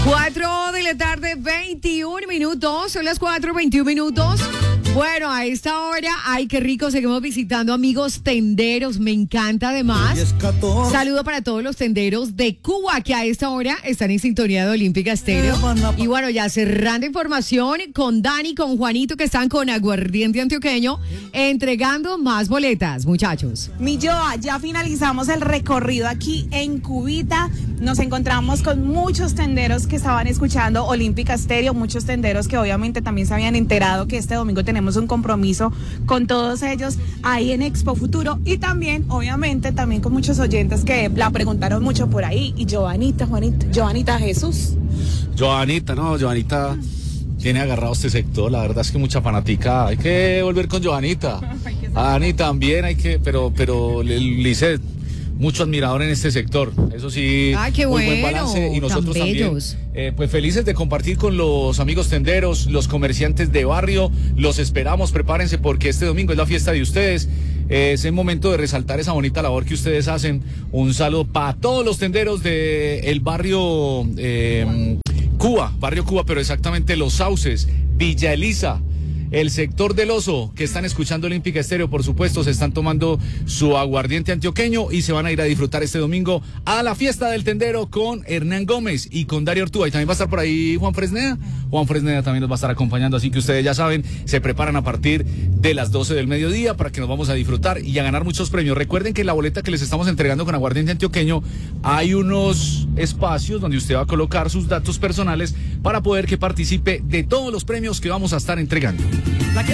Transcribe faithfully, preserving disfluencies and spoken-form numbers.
Cuatro de la tarde, veintiún minutos, son las cuatro, veintiún minutos. Bueno, a esta hora, ay, qué rico, seguimos visitando amigos tenderos, me encanta además. Saludo para todos los tenderos de Cuba que a esta hora están en sintonía de Olímpica Estéreo. Y bueno, ya cerrando información con Dani, con Juanito, que están con Aguardiente Antioqueño, entregando más boletas, muchachos. Mi Joa, ya finalizamos el recorrido aquí en Cubita. Nos encontramos con muchos tenderos que estaban escuchando Olímpica Estéreo, muchos tenderos que obviamente también se habían enterado que este domingo tenemos un compromiso con todos ellos ahí en Expo Futuro, y también, obviamente, también con muchos oyentes que la preguntaron mucho por ahí. Y Joanita, Juanita, Joanita Jesús. Joanita, no, Joanita tiene agarrado este sector, la verdad es que mucha fanática, hay que volver con Joanita. A Dani también hay que, pero, pero Lisset, mucho admirador en este sector, eso sí. Ah, qué muy bueno, buen balance, y nosotros tan también, eh, pues felices de compartir con los amigos tenderos, los comerciantes de barrio. Los esperamos, prepárense porque este domingo es la fiesta de ustedes. Eh, es el momento de resaltar esa bonita labor que ustedes hacen. Un saludo para todos los tenderos del el barrio eh, Cuba, barrio Cuba, pero exactamente Los Sauces, Villa Elisa, el sector del Oso, que están escuchando Olímpica Estéreo, por supuesto, se están tomando su aguardiente antioqueño y se van a ir a disfrutar este domingo a la fiesta del tendero con Hernán Gómez y con Dario Ortúa. Y también va a estar por ahí Juan Fresneda. Juan Fresneda también nos va a estar acompañando, así que ustedes ya saben, se preparan a partir de las doce del mediodía para que nos vamos a disfrutar y a ganar muchos premios. Recuerden que en la boleta que les estamos entregando con aguardiente antioqueño hay unos espacios donde usted va a colocar sus datos personales para poder que participe de todos los premios que vamos a estar entregando.